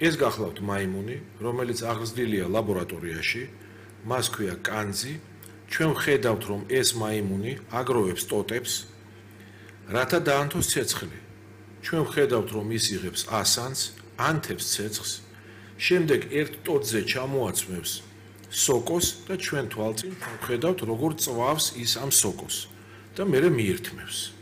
ეს გახლავთ მაიმუნი, რომელიც აღზრდილია ლაბორატორიაში, მას ქვია კანძი. ჩვენ ხედავთ, რომ ეს მაიმუნი აგროვებს ტოტებს, რათა დაანთოს ცეცხლი. ჩვენ ხედავთ, რომ ის იღებს ასანს, ანთებს ცეცხლს, შემდეგ ერთ ტოტზე ჩამოაცმევს სოკოს და ჩვენ თვალწინ ხედავთ, როგორ წვავს ის ამ სოკოს და მერე მიირთმევს.